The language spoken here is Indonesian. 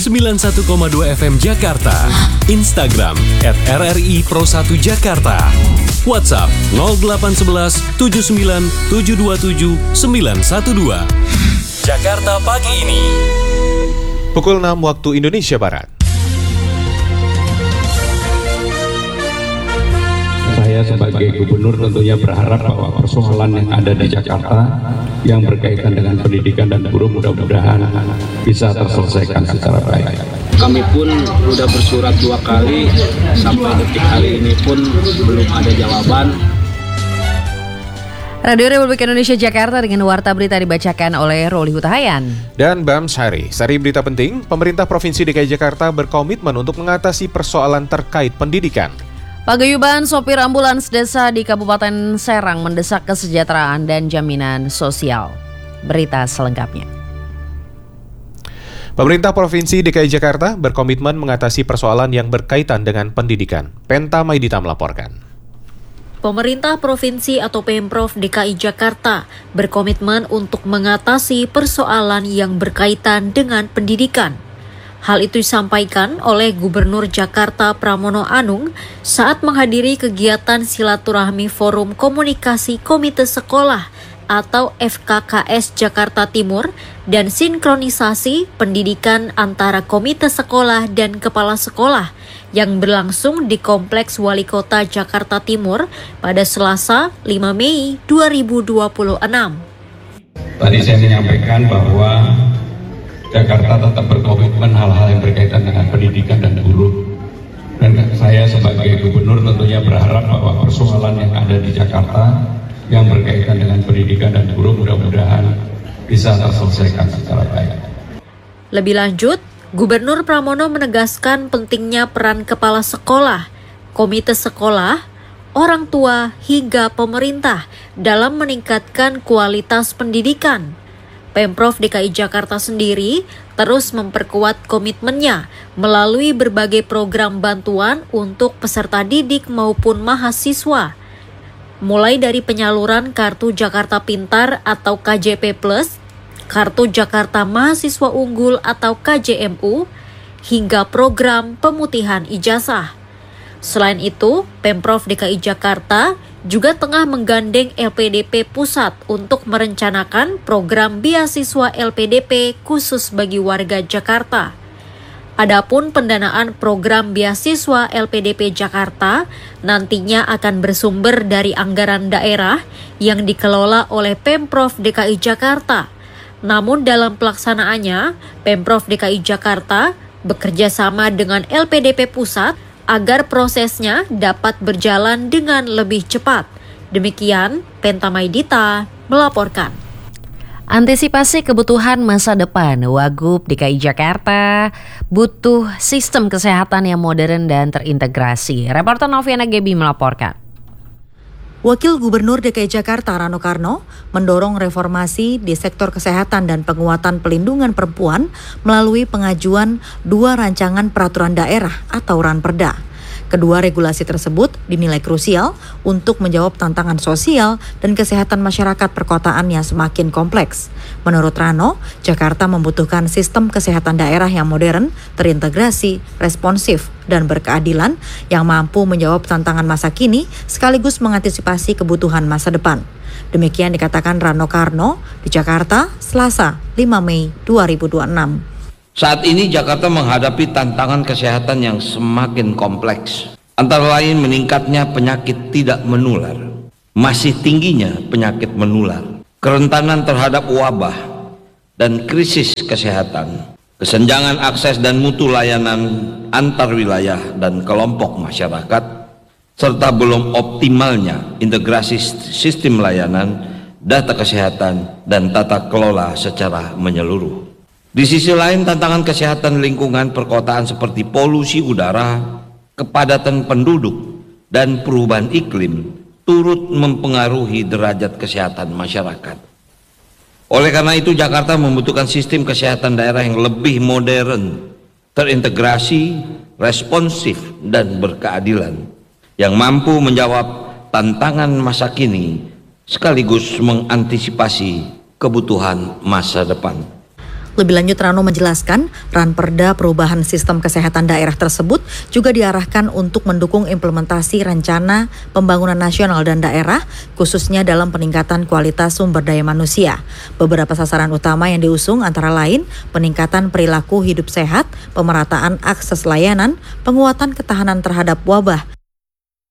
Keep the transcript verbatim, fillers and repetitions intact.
sembilan puluh satu koma dua F M Jakarta. Instagram at R R I Pro satu Jakarta. WhatsApp nol delapan satu satu tujuh sembilan tujuh dua tujuh sembilan satu dua. Jakarta pagi ini. Pukul enam waktu Indonesia Barat. Saya sebagai gubernur tentunya berharap bahwa persoalan yang ada di Jakarta yang berkaitan dengan pendidikan dan guru mudah-mudahan bisa terselesaikan secara baik. Kami pun sudah bersurat dua kali, sampai detik hari ini pun belum ada jawaban. Radio Republik Indonesia Jakarta dengan warta berita dibacakan oleh Roli Hutahayan dan Bam Sari. Sari berita penting, pemerintah Provinsi D K I Jakarta berkomitmen untuk mengatasi persoalan terkait pendidikan. Paguyuban sopir ambulans desa di Kabupaten Serang mendesak kesejahteraan dan jaminan sosial. Berita selengkapnya. Pemerintah Provinsi D K I Jakarta berkomitmen mengatasi persoalan yang berkaitan dengan pendidikan. Penta Maidita melaporkan. Pemerintah Provinsi atau Pemprov D K I Jakarta berkomitmen untuk mengatasi persoalan yang berkaitan dengan pendidikan. Hal itu disampaikan oleh Gubernur Jakarta Pramono Anung saat menghadiri kegiatan silaturahmi Forum Komunikasi Komite Sekolah atau F K K S Jakarta Timur dan sinkronisasi pendidikan antara Komite Sekolah dan Kepala Sekolah yang berlangsung di Kompleks Wali Kota Jakarta Timur pada Selasa lima Mei dua ribu dua puluh enam. Tadi saya menyampaikan bahwa Jakarta tetap berkomitmen hal-hal yang berkaitan dengan pendidikan dan guru. Dan saya sebagai gubernur tentunya berharap bahwa persoalan yang ada di Jakarta yang berkaitan dengan pendidikan dan guru mudah-mudahan bisa terselesaikan secara baik. Lebih lanjut, Gubernur Pramono menegaskan pentingnya peran kepala sekolah, komite sekolah, orang tua hingga pemerintah dalam meningkatkan kualitas pendidikan. Pemprov D K I Jakarta sendiri terus memperkuat komitmennya melalui berbagai program bantuan untuk peserta didik maupun mahasiswa. Mulai dari penyaluran Kartu Jakarta Pintar atau K J P Plus, Kartu Jakarta Mahasiswa Unggul atau K J M U, hingga program pemutihan ijazah. Selain itu, Pemprov D K I Jakarta juga tengah menggandeng L P D P Pusat untuk merencanakan program beasiswa L P D P khusus bagi warga Jakarta. Adapun pendanaan program beasiswa L P D P Jakarta nantinya akan bersumber dari anggaran daerah yang dikelola oleh Pemprov D K I Jakarta. Namun dalam pelaksanaannya, Pemprov D K I Jakarta bekerja sama dengan L P D P Pusat agar prosesnya dapat berjalan dengan lebih cepat. Demikian, Penta Maidita melaporkan. Antisipasi kebutuhan masa depan, Wagub D K I Jakarta butuh sistem kesehatan yang modern dan terintegrasi. Reporter Noviana Gebi melaporkan. Wakil Gubernur D K I Jakarta Rano Karno mendorong reformasi di sektor kesehatan dan penguatan pelindungan perempuan melalui pengajuan dua rancangan peraturan daerah atau Ranperda. Kedua regulasi tersebut dinilai krusial untuk menjawab tantangan sosial dan kesehatan masyarakat perkotaan yang semakin kompleks. Menurut Rano, Jakarta membutuhkan sistem kesehatan daerah yang modern, terintegrasi, responsif, dan berkeadilan yang mampu menjawab tantangan masa kini sekaligus mengantisipasi kebutuhan masa depan. Demikian dikatakan Rano Karno di Jakarta, Selasa lima Mei dua ribu dua puluh enam. Saat ini Jakarta menghadapi tantangan kesehatan yang semakin kompleks. Antara lain meningkatnya penyakit tidak menular, masih tingginya penyakit menular, kerentanan terhadap wabah dan krisis kesehatan, kesenjangan akses dan mutu layanan antar wilayah dan kelompok masyarakat, serta belum optimalnya integrasi sistem layanan, data kesehatan, dan tata kelola secara menyeluruh. Di sisi lain, tantangan kesehatan lingkungan perkotaan seperti polusi udara, kepadatan penduduk, dan perubahan iklim turut mempengaruhi derajat kesehatan masyarakat. Oleh karena itu, Jakarta membutuhkan sistem kesehatan daerah yang lebih modern, terintegrasi, responsif, dan berkeadilan, yang mampu menjawab tantangan masa kini sekaligus mengantisipasi kebutuhan masa depan. Lebih lanjut, Rano menjelaskan, Ranperda Perubahan Sistem Kesehatan Daerah tersebut juga diarahkan untuk mendukung implementasi rencana pembangunan nasional dan daerah, khususnya dalam peningkatan kualitas sumber daya manusia. Beberapa sasaran utama yang diusung antara lain peningkatan perilaku hidup sehat, pemerataan akses layanan, penguatan ketahanan terhadap wabah,